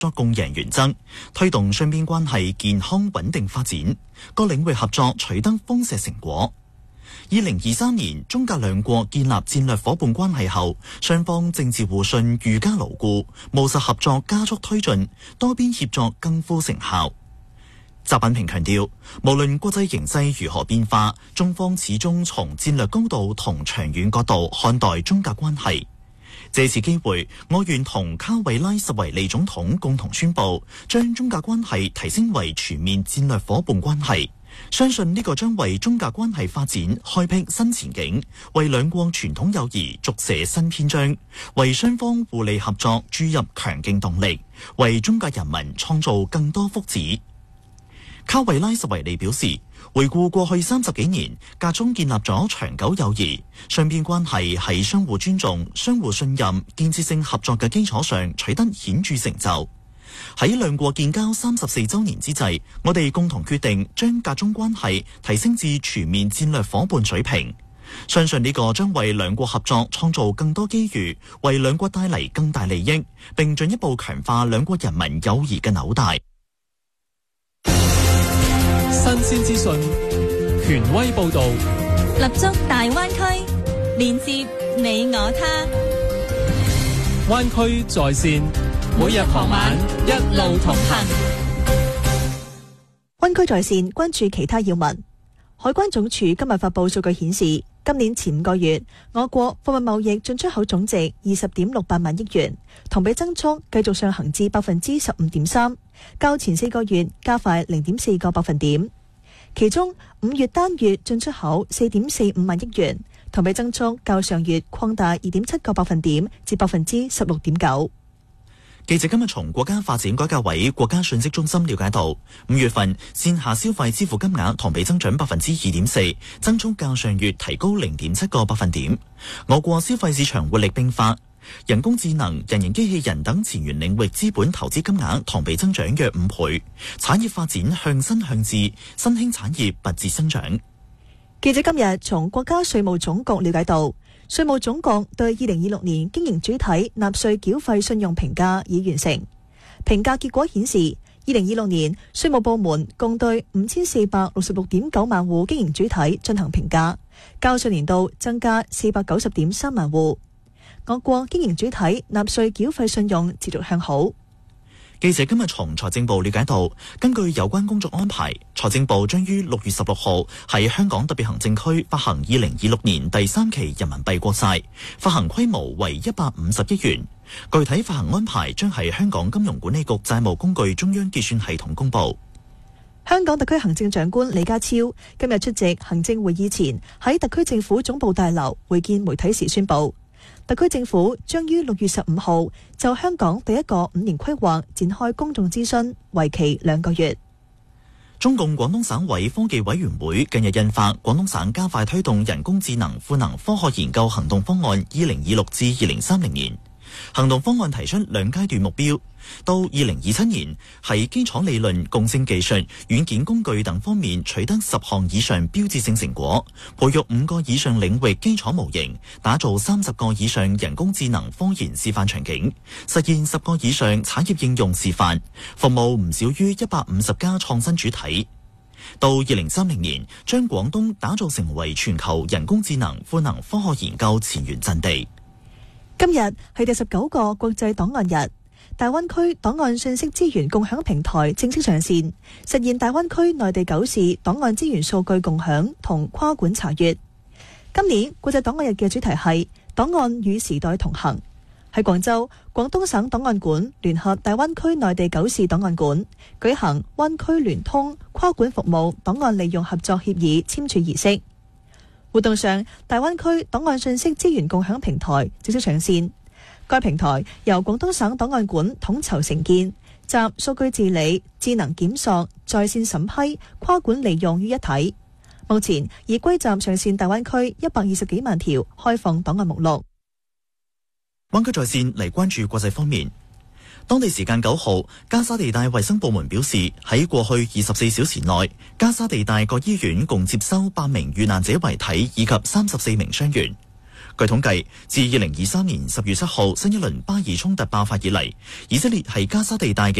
作共贏原則，推動雙邊關係健康穩定發展，各領域合作取得豐碩成果。2023年，中格兩國建立戰略夥伴關係後，雙方政治互信愈加牢固，務實合作加速推進，多邊協作更富成效。習近平強調，無論國際形勢如何變化，中方始終從戰略高度同長遠角度看待中格關係。借此機會，我願同卡維拉什維利總統共同宣布，將中格關係提升為全面戰略夥伴關係。相信呢個將為中格關係發展開闢新前景，為兩國傳統友誼續寫新篇章，為雙方互利合作注入強勁動力，為中格人民創造更多福祉。卡維拉什維利表示，回顧過去30幾年，格中建立咗長久友誼，雙邊關係喺相互尊重、相互信任、建設性合作嘅基礎上取得顯著成就。喺兩國建交34週年之際，我哋共同決定將格中關係提升至全面戰略夥伴水平。相信呢個將為兩國合作創造更多機遇，為兩國帶嚟更大利益，並進一步強化兩國人民友誼嘅紐帶。 新鮮資訊，權威報導， 立足大灣區，連接你我他。 灣區在線，每日傍晚一路同行。 灣區在線關注其他要聞。海關總署今日發佈數據顯示，今年前5個月，我國貨物貿易進出口總值20.68萬億元，同比增速繼續上行至15.3%，較前4個月加快0.4個百分點。其中5月單月進出口4.45萬億元，同比增速較上月擴大2.7個百分點至16.9%。 記者今日從國家發展改革委國家信息中心了解到，5月份線下消費支付金額同比增長2.4%，增速較上月提高0.7個百分點。我國消費市場活力迸發，人工智能、人形機器人等前沿領域資本投資金額同比增長約5倍，產業發展向新向智，新興產業拔節生長。 記者今日從國家稅務總局了解到，稅務總局對2026年經營主體納稅繳費信用評價已完成。評價結果顯示，2026年稅務部門共對5466.9萬戶經營主體進行評價，較上年度增加490.3萬戶。我國經營主體納稅繳費信用持續向好。 記者今日從財政部了解到，根據有關工作安排，財政部將於6月16號喺香港特別行政區發行2026年第3期人民幣國債，發行規模為150億元。具體發行安排將喺香港金融管理局債務工具中央結算系統公布。 香港特區行政長官李家超今日出席行政會議前，喺特區政府總部大樓會見媒體時宣布，特區政府將於6月15號就香港第一個5年規劃展開公眾諮詢，為期2個月。 中共廣東省委科技委員會近日印發《廣東省加快推動人工智能賦能科學研究行動方案2026至2030年》。行動方案提出2階段目標，到2027年喺基礎理論、共性技術、軟件工具等方面取得10項以上標誌性成果，培育5個以上領域基礎模型，打造30個以上人工智能科研示範場景，實現10個以上產業應用示範，服務唔少於150家創新主體。到2030年，將廣東打造成為全球人工智能賦能科學研究前沿陣地。 今日係第19個國際檔案日，大灣區檔案信息資源共享平台正式上線，實現大灣區內地9市檔案資源數據共享同跨館查閱。今年國際檔案日嘅主題係檔案與時代同行。喺廣州，廣東省檔案館聯合大灣區內地9市檔案館舉行灣區聯通跨館服務檔案利用合作協議簽署儀式。活動上，大灣區檔案信息資源共享平台正式上線。該平台由廣東省檔案館統籌承建，集數據治理、智能檢索、在線審批、跨館利用於一體。目前已歸集上線大灣區120幾萬條開放檔案目錄。 灣區在線嚟關注國際方面。當地時間9號，加沙地帶衛生部門表示，喺過去24小時內，加沙地帶各醫院共接收8名遇難者遺體以及34名傷員。 據統計，自2023年10月7號新一輪巴以衝突爆發以嚟，以色列係加沙地帶嘅